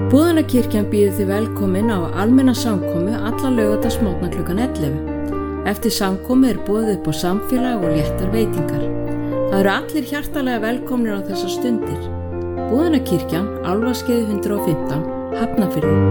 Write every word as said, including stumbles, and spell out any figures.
Búðanakirkjan býður þið velkomin á almenna samkomu alla laugardagsmorgna klukkan ellefu. Eftir samkomu er boðið upp á samfélag og léttar veitingar. Það eru allir hjartalega velkomnir á þessar stundir. Búðanakirkjan, Álfaskeiði hundrað og fimmtán, Hafnarfirði.